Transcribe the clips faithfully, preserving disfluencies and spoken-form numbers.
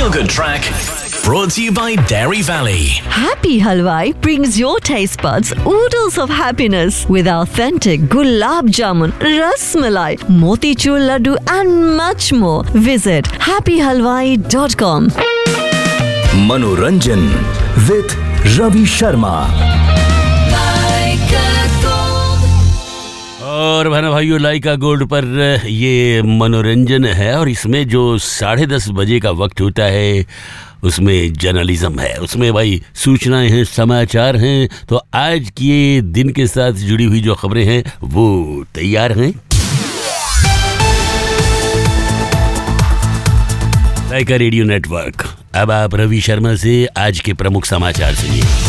Feel Good Track brought to you by Dairy Valley. Happy Halwai brings your taste buds oodles of happiness with authentic gulab jamun, ras malai, motichur laddu and much more. Visit happy halwai dot com. मनोरंजन with Ravi Sharma. और भाई भाइयों, लाइका gold पर ये मनोरंजन है और इसमें जो साढ़े दस बजे का वक्त होता है उसमें जर्नलिज्म है, उसमें भाई सूचनाएं हैं, समाचार हैं। तो आज के दिन के साथ जुड़ी हुई जो खबरें हैं वो तैयार हैं। लाइका रेडियो नेटवर्क। अब आप रवि शर्मा से आज के प्रमुख समाचार सुनिए।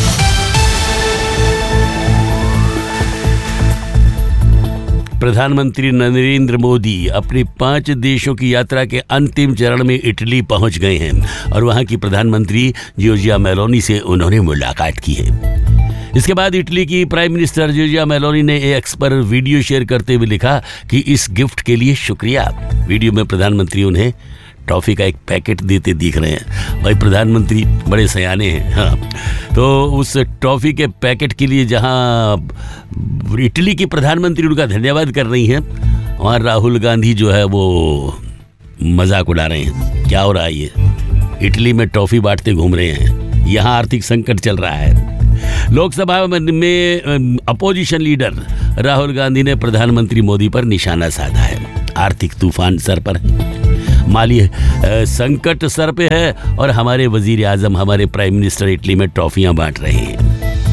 प्रधानमंत्री नरेंद्र मोदी अपनी पांच देशों की यात्रा के अंतिम चरण में इटली पहुंच गए हैं और वहां की प्रधानमंत्री जॉर्जिया मेलोनी से उन्होंने मुलाकात की है। इसके बाद इटली की प्राइम मिनिस्टर जॉर्जिया मेलोनी ने एक्स पर वीडियो शेयर करते हुए लिखा कि इस गिफ्ट के लिए शुक्रिया। वीडियो में प्रधानमंत्री उन्हें टॉफी का एक पैकेट देते दिख रहे हैं। भाई प्रधानमंत्री बड़े सयाने हैं। हाँ, तो उस टॉफी के पैकेट के लिए जहां इटली की प्रधानमंत्री उनका धन्यवाद कर रही हैं, वहां राहुल गांधी जो है वो मजाक उड़ा रहे हैं। क्या हो रहा है? ये इटली में टॉफी बांटते घूम रहे हैं। यहाँ आर्थिक संकट चल रहा है। लोकसभा में अपोजिशन लीडर राहुल गांधी ने प्रधानमंत्री मोदी पर निशाना साधा है। आर्थिक तूफान सर पर है, माली संकट सर पे है और हमारे वजीर आजम, हमारे प्राइम मिनिस्टर इटली में टॉफियां बांट रहे हैं।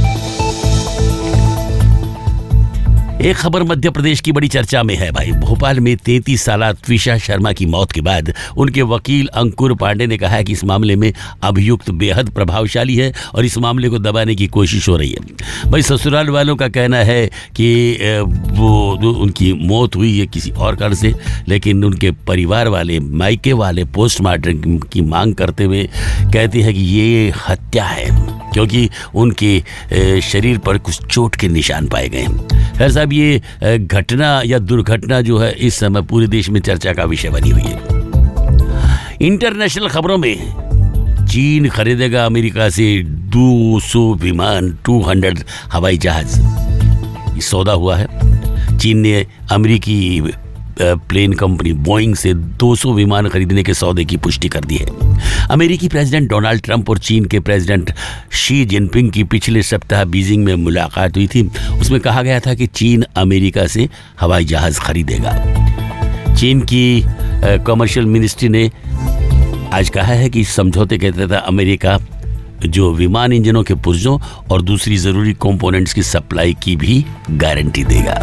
एक खबर मध्य प्रदेश की बड़ी चर्चा में है भाई। भोपाल में तैंतीस साल त्विषा शर्मा की मौत के बाद उनके वकील अंकुर पांडे ने कहा है कि इस मामले में अभियुक्त बेहद प्रभावशाली है और इस मामले को दबाने की कोशिश हो रही है। भाई ससुराल वालों का कहना है कि वो उनकी मौत हुई है किसी और कारण से, लेकिन उनके परिवार वाले, मायके वाले पोस्टमार्टम की मांग करते हुए कहते हैं कि ये हत्या है क्योंकि उनके शरीर पर कुछ चोट के निशान पाए गए हैं। खैर साहब, ये घटना या दुर्घटना जो है इस समय पूरे देश में चर्चा का विषय बनी हुई है। इंटरनेशनल खबरों में चीन खरीदेगा अमेरिका से दो सौ विमान, दो सौ हवाई जहाज। ये सौदा हुआ है। चीन ने अमेरिकी प्लेन कंपनी बोइंग से दो सौ विमान खरीदने के सौदे की पुष्टि कर दी है। अमेरिकी प्रेसिडेंट डोनाल्ड ट्रंप और चीन के प्रेसिडेंट शी जिनपिंग की पिछले सप्ताह बीजिंग में मुलाकात हुई थी। उसमें कहा गया था कि चीन अमेरिका से हवाई जहाज खरीदेगा। चीन की कमर्शियल मिनिस्ट्री ने आज कहा है कि समझौते के तहत अमेरिका जो विमान इंजनों के पुर्जों और दूसरी जरूरी कंपोनेंट्स की सप्लाई की भी गारंटी देगा।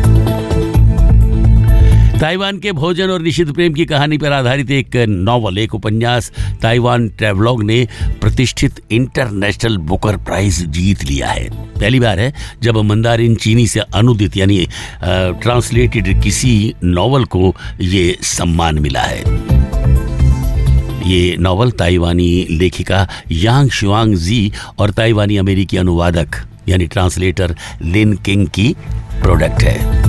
ताइवान के भोजन और निषिद्ध प्रेम की कहानी पर आधारित एक नॉवल, एक उपन्यास ताइवान ट्रैवलॉग ने प्रतिष्ठित इंटरनेशनल बुकर प्राइज जीत लिया है। पहली बार है जब मंदारिन चीनी से अनुदित यानी ट्रांसलेटेड किसी नॉवल को ये सम्मान मिला है। ये नॉवल ताइवानी लेखिका यांग शुआंग जी और ताइवानी अमेरिकी अनुवादक यानी ट्रांसलेटर लिन किंग की प्रोडक्ट है।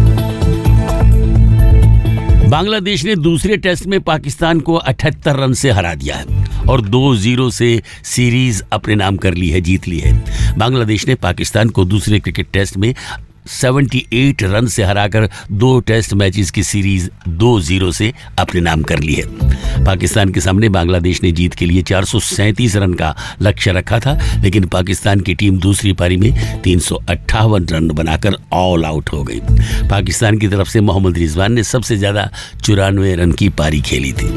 बांग्लादेश ने दूसरे टेस्ट में पाकिस्तान को अठहत्तर रन से हरा दिया है और दो जीरो से सीरीज अपने नाम कर ली है, जीत ली है। बांग्लादेश ने पाकिस्तान को दूसरे क्रिकेट टेस्ट में अठहत्तर रन से हराकर दो टेस्ट मैचेस की सीरीज दो जीरो से अपने नाम कर ली है। पाकिस्तान के सामने बांग्लादेश ने जीत के लिए चार सौ सैंतीस रन का लक्ष्य रखा था, लेकिन पाकिस्तान की टीम दूसरी पारी में तीन सौ अट्ठावन रन बनाकर ऑल आउट हो गई। पाकिस्तान की तरफ से मोहम्मद रिजवान ने सबसे ज्यादा चौरानवे रन की पारी खेली थी।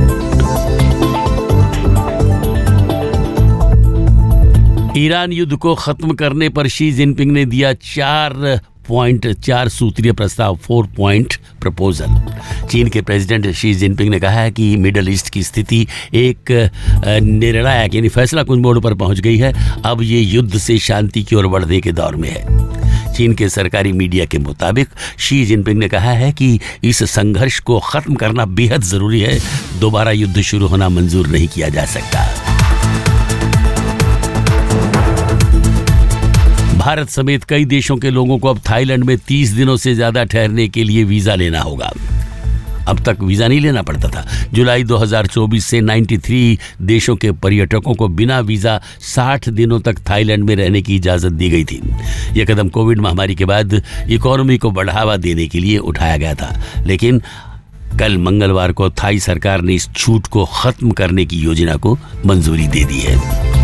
ईरान युद्ध को खत्म करने पर शी जिनपिंग ने दिया चार पॉइंट चार सूत्रीय प्रस्ताव, फोर पॉइंट प्रपोजल। चीन के प्रेसिडेंट शी जिनपिंग ने कहा है कि मिडल ईस्ट की स्थिति एक निर्णायक यानी फैसला कुंज मोड़ पर पहुंच गई है। अब ये युद्ध से शांति की ओर बढ़ने के दौर में है। चीन के सरकारी मीडिया के मुताबिक शी जिनपिंग ने कहा है कि इस संघर्ष को खत्म करना बेहद जरूरी है। दोबारा युद्ध शुरू होना मंजूर नहीं किया जा सकता। भारत समेत कई देशों के लोगों को अब थाईलैंड में तीस दिनों से ज्यादा ठहरने के लिए वीजा लेना होगा। अब तक वीज़ा नहीं लेना पड़ता था। जुलाई दो हज़ार चौबीस से तिरानवे देशों के पर्यटकों को बिना वीज़ा साठ दिनों तक थाईलैंड में रहने की इजाज़त दी गई थी। यह कदम कोविड महामारी के बाद इकोनॉमी को बढ़ावा देने के लिए उठाया गया था, लेकिन कल मंगलवार को थाई सरकार ने इस छूट को खत्म करने की योजना को मंजूरी दे दी है।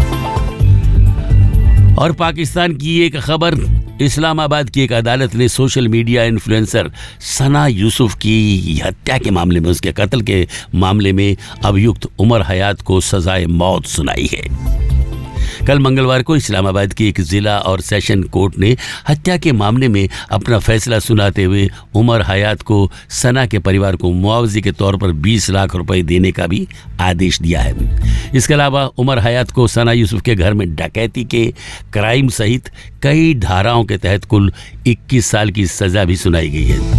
और पाकिस्तान की एक खबर, इस्लामाबाद की एक अदालत ने सोशल मीडिया इन्फ्लुएंसर सना यूसुफ की हत्या के मामले में, उसके कत्ल के मामले में अभियुक्त उमर हयात को सजाए मौत सुनाई है। कल मंगलवार को इस्लामाबाद के एक जिला और सेशन कोर्ट ने हत्या के मामले में अपना फैसला सुनाते हुए उमर हयात को सना के परिवार को मुआवजे के तौर पर बीस लाख रुपए देने का भी आदेश दिया है। इसके अलावा उमर हयात को सना यूसुफ के घर में डकैती के क्राइम सहित कई धाराओं के तहत कुल इक्कीस साल की सजा भी सुनाई गई है।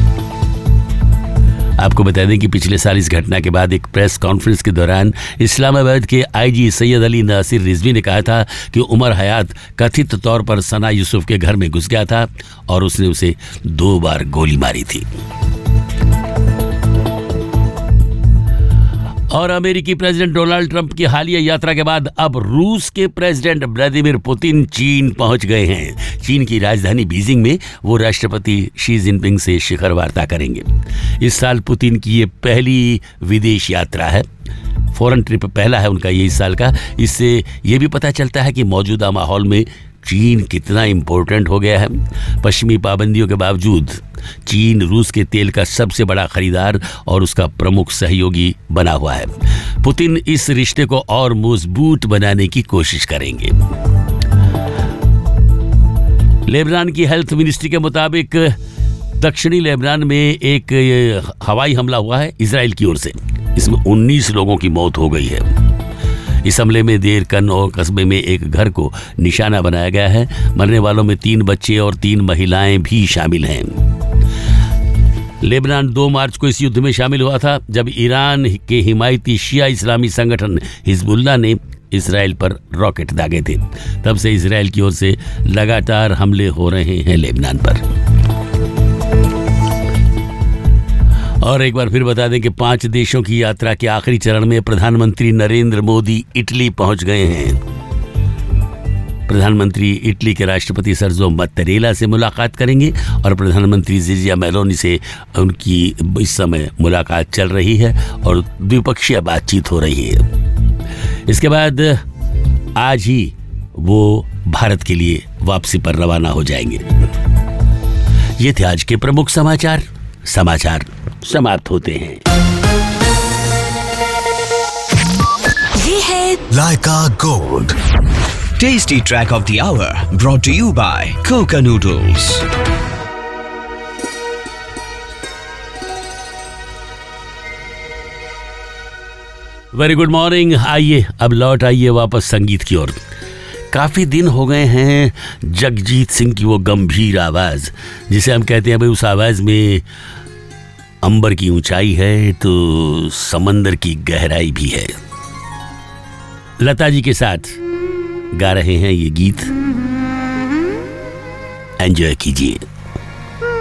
आपको बता दें कि पिछले साल इस घटना के बाद एक प्रेस कॉन्फ्रेंस के दौरान इस्लामाबाद के आईजी सैयद अली नासिर रिजवी ने कहा था कि उमर हयात कथित तौर पर सना यूसुफ के घर में घुस गया था और उसने उसे दो बार गोली मारी थी। और अमेरिकी प्रेसिडेंट डोनाल्ड ट्रंप की हालिया यात्रा के बाद अब रूस के प्रेसिडेंट व्लादिमीर पुतिन चीन पहुंच गए हैं। चीन की राजधानी बीजिंग में वो राष्ट्रपति शी जिनपिंग से शिखर वार्ता करेंगे। इस साल पुतिन की ये पहली विदेश यात्रा है, फॉरेन ट्रिप पहला है उनका ये इस साल का। इससे ये भी पता चलता है कि मौजूदा माहौल में चीन कितना इम्पोर्टेंट हो गया है। पश्चिमी पाबंदियों के बावजूद चीन रूस के तेल का सबसे बड़ा खरीदार और उसका प्रमुख सहयोगी बना हुआ है। पुतिन इस रिश्ते को और मजबूत बनाने की कोशिश करेंगे। लेबनान की हेल्थ मिनिस्ट्री के मुताबिक दक्षिणी लेबनान में एक हवाई हमला हुआ है इजराइल की ओर से। इसमें उन्नीस लोगों की मौत हो गई है। इस हमले में देर कन और कस्बे में एक घर को निशाना बनाया गया है। मरने वालों में तीन बच्चे और तीन महिलाएं भी शामिल हैं। लेबनान दो मार्च को इस युद्ध में शामिल हुआ था, जब ईरान के हिमायती शिया इस्लामी संगठन हिजबुल्लाह ने इसराइल पर रॉकेट दागे थे। तब से इसराइल की ओर से लगातार हमले हो रहे हैं लेबनान पर। और एक बार फिर बता दें कि पांच देशों की यात्रा के आखिरी चरण में प्रधानमंत्री नरेंद्र मोदी इटली पहुंच गए हैं। प्रधानमंत्री इटली के राष्ट्रपति सर्जो मत्तेरेला से मुलाकात करेंगे और प्रधानमंत्री जिजिया मेलोनी से उनकी इस समय मुलाकात चल रही है और द्विपक्षीय बातचीत हो रही है। इसके बाद आज ही वो भारत के लिए वापसी पर रवाना हो जाएंगे। ये थे आज के प्रमुख समाचार। समाचार समाप्त होते हैं। ये है लाइका gold tasty track of the our, brought to you bye Coca noodles. Very good morning. आइए अब लौट आइए वापस संगीत की ओर। काफ़ी दिन हो गए हैं जगजीत सिंह की वो गंभीर आवाज़, जिसे हम कहते हैं भाई उस आवाज़ में अंबर की ऊंचाई है तो समंदर की गहराई भी है। लता जी के साथ गा रहे हैं ये गीत, एंजॉय कीजिए।